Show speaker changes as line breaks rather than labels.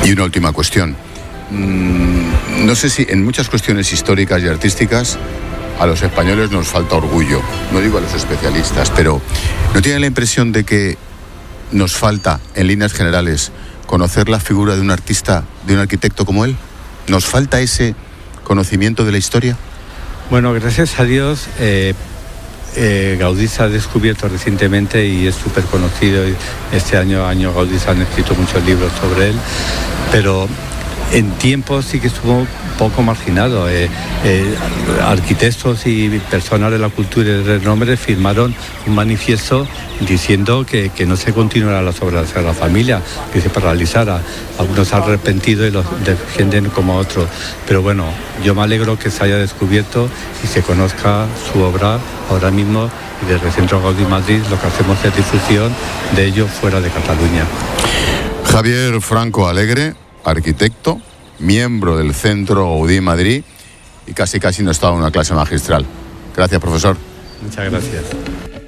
Y una última cuestión. No sé si en muchas cuestiones históricas y artísticas a los españoles nos falta orgullo. No digo a los especialistas, pero ¿no tienen la impresión de que nos falta, en líneas generales, conocer la figura de un artista, de un arquitecto como él? ¿Nos falta ese conocimiento de la historia?
Bueno, gracias a Dios, Gaudí se ha descubierto recientemente y es súper conocido. Este año Gaudí se han escrito muchos libros sobre él, pero en tiempos sí que estuvo un poco marginado. Arquitectos y personas de la cultura y de renombre firmaron un manifiesto diciendo que no se continuaran las obras de la familia, que se paralizara. Algunos se han arrepentido y los defienden como otros. Pero bueno, yo me alegro que se haya descubierto y se conozca su obra ahora mismo, y desde el Centro Gaudí Madrid lo que hacemos es difusión de ello fuera de Cataluña.
Javier Franco Alegre, arquitecto, miembro del Centro Gaudí Madrid, y casi no estaba en una clase magistral. Gracias, profesor.
Muchas gracias.